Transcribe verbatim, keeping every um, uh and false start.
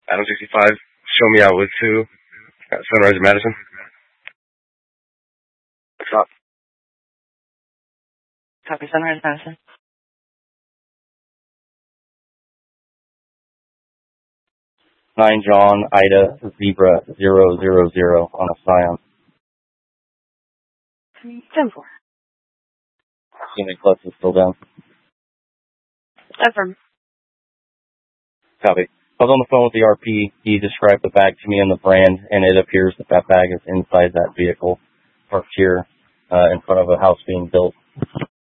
Adam sixty-five, show me out with two at Sunrise in Madison. What's up? Copy, Sunrise, Madison. Nine John, Ida, Zebra, zero, zero, zero on a Scion. ten four. Scenic Plus is still down. Affirm. Copy. I was on the phone with the R P. He described the bag to me and the brand, and it appears that that bag is inside that vehicle parked here uh, in front of a house being built.